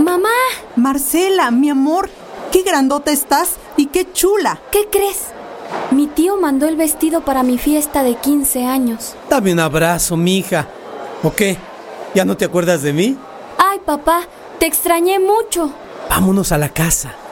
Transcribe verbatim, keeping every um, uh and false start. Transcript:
¡Mamá! Marcela, mi amor, qué grandota estás y qué chula. ¿Qué crees? Mi tío mandó el vestido para mi fiesta de quince años. Dame un abrazo, mija. ¿O qué? ¿Ya no te acuerdas de mí? Ay, papá, te extrañé mucho. Vámonos a la casa.